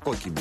κόκκινο.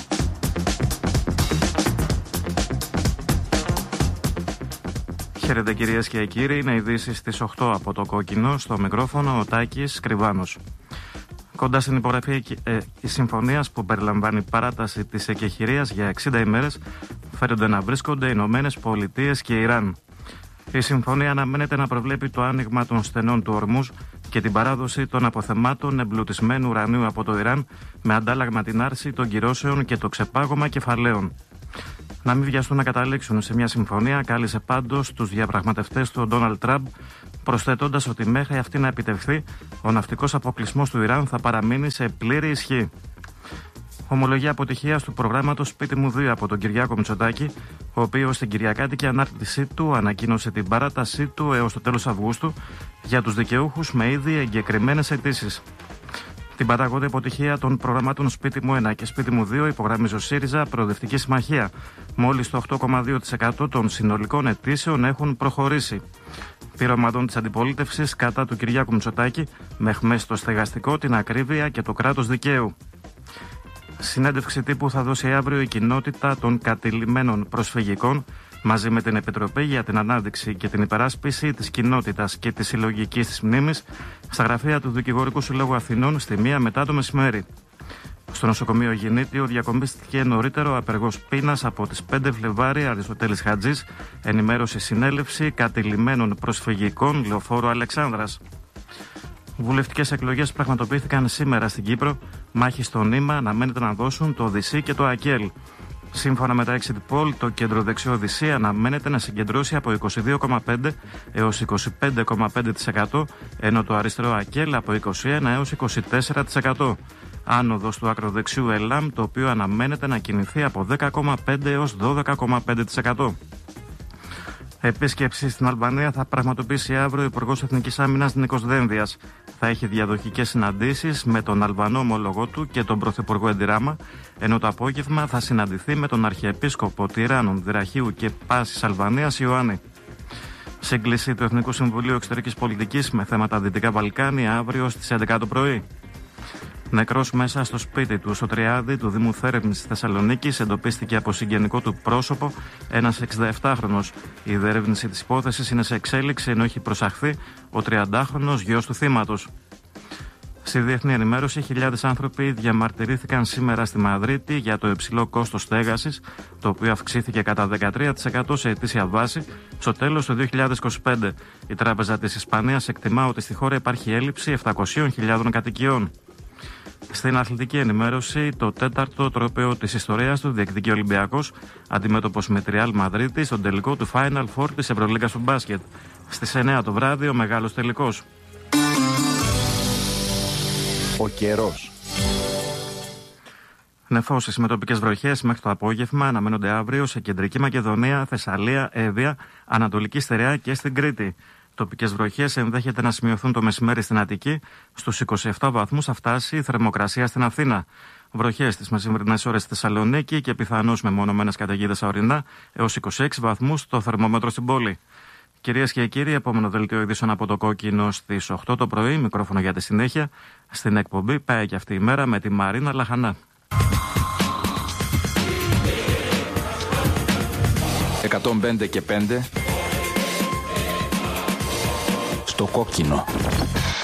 Χαίρετε κυρίες και κύριοι, είναι ειδήσεις στις 8 από το κόκκινο, στο μικρόφωνο ο Τάκης Κρυβάνος. Κοντά στην υπογραφή η συμφωνίας που περιλαμβάνει παράταση της εκεχηρίας για 60 ημέρες φέρονται να βρίσκονται οι Ηνωμένες Πολιτείες και Ιράν. Η συμφωνία αναμένεται να προβλέπει το άνοιγμα των στενών του Ορμούζ και την παράδοση των αποθεμάτων εμπλουτισμένου ουρανίου από το Ιράν με αντάλλαγμα την άρση των κυρώσεων και το ξεπάγωμα κεφαλαίων. Να μην βιαστούν να καταλήξουν σε μια συμφωνία, κάλεσε πάντως τους διαπραγματευτές του Ντόναλντ Τραμπ, προσθέτοντας ότι μέχρι αυτή να επιτευχθεί, ο ναυτικός αποκλεισμός του Ιράν θα παραμείνει σε πλήρη ισχύ. Ομολογία αποτυχίας του προγράμματος Σπίτι μου 2 από τον Κυριάκο Μητσοτάκη, ο οποίος στην κυριακάτικη ανάρτησή του ανακοίνωσε την παράτασή του έως το τέλος Αυγούστου για τους δικαιούχους με ήδη εγκεκριμένες αιτήσεις. Την παταγώδη αποτυχία των προγραμμάτων Σπίτι μου 1 και Σπίτι μου 2 υπογραμμίζει ο ΣΥΡΙΖΑ Προοδευτική Συμμαχία. Μόλις το 8,2% των συνολικών αιτήσεων έχουν προχωρήσει. Πειρωματών της αντιπολίτευσης κατά του Κυριάκου Μητσοτάκη με αιχμές στο στεγαστικό, την ακρίβεια και το κράτος δικαίου. Συνέντευξη τύπου θα δώσει αύριο η κοινότητα των κατηλημμένων προσφυγικών μαζί με την Επιτροπή για την Ανάδειξη και την Υπεράσπιση της Κοινότητας και της Συλλογικής της Μνήμης στα γραφεία του Δικηγορικού Συλλόγου Αθηνών στη 1 μετά το μεσημέρι. Στο νοσοκομείο Γεννήτιο διακομίστηκε νωρίτερο απεργός πείνας από τις 5 Φλεβάρι Αριστοτέλης Χατζής, ενημέρωση συνέλευση κατηλημμένων προσφυγικών Λεωφόρου Αλεξάνδρας. Βουλευτικές εκλογές πραγματοποιήθηκαν σήμερα στην Κύπρο. Μάχη στο νήμα αναμένεται να δώσουν το ΟΔΙΣΥ και το ΑΚΕΛ. Σύμφωνα με τα exit poll, το κεντροδεξιό ΟΔΙΣΥ αναμένεται να συγκεντρώσει από 22,5% έως 25,5%, ενώ το αριστερό ΑΚΕΛ από 21% έως 24%. Άνοδος του ακροδεξιού ΕΛΑΜ, το οποίο αναμένεται να κινηθεί από 10,5% έως 12,5%. Επίσκεψη στην Αλβανία θα πραγματοποιήσει αύριο ο Υπουργός Εθνικής Άμυνας Νίκος Δένδιας. Θα έχει διαδοχικές συναντήσεις με τον Αλβανό ομολογό του και τον Πρωθυπουργό Εντιράμα, ενώ το απόγευμα θα συναντηθεί με τον Αρχιεπίσκοπο Τυράννων, Δραχείου και Πάσης Αλβανίας Ιωάννη. Σύγκληση του Εθνικού Συμβουλίου Εξωτερικής Πολιτικής με θέματα Δυτικά Βαλκάνια αύριο στις 11 το πρωί. Νεκρός μέσα στο σπίτι του, στο Τριάδι του Δήμου Θέρμης της Θεσσαλονίκης, εντοπίστηκε από συγγενικό του πρόσωπο ένας 67χρονος. Η διερεύνηση της υπόθεσης είναι σε εξέλιξη, ενώ έχει προσαχθεί ο 30χρονος γιος του θύματος. Στη διεθνή ενημέρωση, χιλιάδες άνθρωποι διαμαρτυρήθηκαν σήμερα στη Μαδρίτη για το υψηλό κόστος στέγασης, το οποίο αυξήθηκε κατά 13% σε ετήσια βάση στο τέλος του 2025. Η Τράπεζα της Ισπανίας εκτιμά ότι στη χώρα υπάρχει έλλειψη 700.000 κατοικιών. Στην αθλητική ενημέρωση, το 4ο τρόπαιο της ιστορίας του διεκδικεί ο Ολυμπιακός, αντιμέτωπος με τη Ρεάλ Μαδρίτη στον τελικό του Final Four της Ευρωλίγκας του μπάσκετ. Στις 9 το βράδυ ο μεγάλος τελικός. Ο καιρός. Νεφώσεις με τοπικές βροχές μέχρι το απόγευμα αναμένονται αύριο σε Κεντρική Μακεδονία, Θεσσαλία, Εύβοια, Ανατολική Στερεά και στην Κρήτη. Τοπικές βροχές ενδέχεται να σημειωθούν το μεσημέρι στην Αττική. Στους 27 βαθμούς θα φτάσει η θερμοκρασία στην Αθήνα. Βροχές τις μεσημερινές ώρες στη Θεσσαλονίκη και πιθανώς με μονομένες καταιγίδες ορεινά έως 26 βαθμούς το θερμόμετρο στην πόλη. Κυρίες και κύριοι, επόμενο δελτίο ειδήσεων από το κόκκινο στις 8 το πρωί. Μικρόφωνο για τη συνέχεια. Στην εκπομπή πάει και αυτή η μέρα με τη Μαρίνα Λαχανά. 105 και 5 στο κόκκινο.